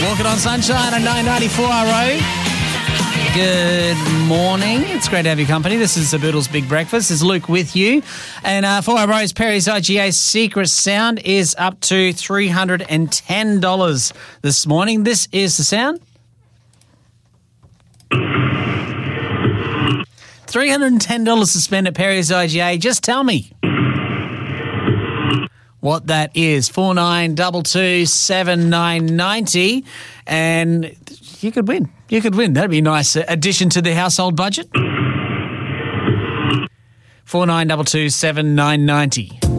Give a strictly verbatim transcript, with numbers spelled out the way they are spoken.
Walking on Sunshine on nine ninety-four R O. Good morning. It's great to have your company. This is the Boodles Big Breakfast. It's Luke with you. And uh, four Rose Perry's I G A Secret Sound is up to three hundred ten dollars this morning. This is the sound. three hundred ten dollars to spend at Perry's I G A. Just tell me what that is. four nine two two seven nine nine zero, and you could win. You could win. That'd be a nice addition to the household budget. four nine two two seven nine nine zero.